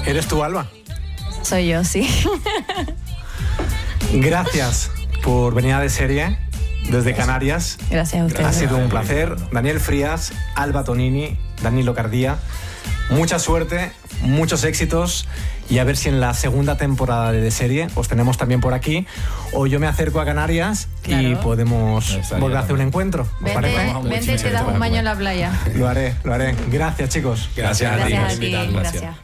¿Eres tú, Alba? Soy yo, sí. Gracias por venir a De Serie desde Canarias. Gracias a ustedes. Ha sido un placer. Daniel Frías, Alba Tonini, Danilo Cardía. Mucha suerte, muchos éxitos y a ver si en la segunda temporada de Serie os tenemos también por aquí o yo me acerco a Canarias y podemos volver a hacer un encuentro. Vente y te das un baño en la playa. Lo haré. Gracias, chicos. Gracias a ti. Gracias a ti. Gracias.